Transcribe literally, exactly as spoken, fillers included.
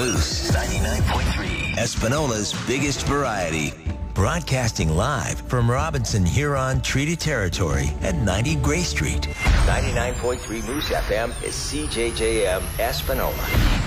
Moose ninety-nine point three, Espanola's biggest variety. Broadcasting live from Robinson Huron Treaty Territory at ninety Gray Street. ninety-nine point three Moose F M is C J J M Espanola.